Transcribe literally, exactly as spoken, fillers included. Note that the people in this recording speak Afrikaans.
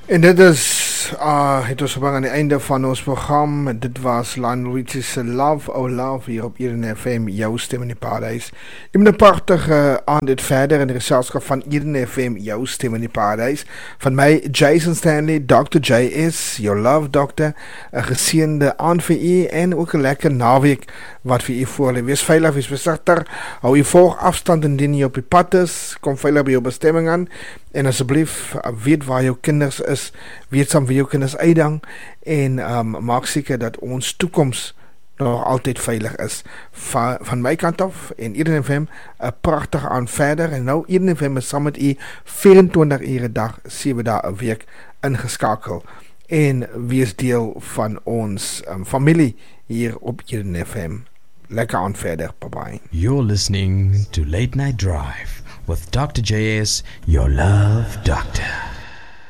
En dit is, uh, het ons gebring aan die einde van ons program. Dit was Lionel Richie's Love, Oh Love, hier op Eden F M, jou stem in die paradijs. Ik ben een prachtige aan dit verder in de gezelschap van Eden F M, jouw stem in die paradijs. Van mij, Jason Stanley, dokter J S, Your Love Doctor. Een geseënde aan vir u en ook een lekker naweek wat vir u voorlê. Wees veilig, wees besigtig, hou u volg afstand indien jy op die pad is, kom veilig by jou bestemming aan. En asseblief, weet waar jou kinders is, weet saam wie jou kinders uitdang en um, maak seker dat ons toekoms nog altyd veilig is. Va, van my kant af en Eden F M, een prachtige aan verder. En nou Eden F M is saam met u vyf-en-twintig ure dag, sewe dae 'n week ingeskakel. En wees deel van ons um, familie hier op Eden F M. Lekker aan verder, bye bye. You're listening to Late Night Drive with doctor J S, your love doctor.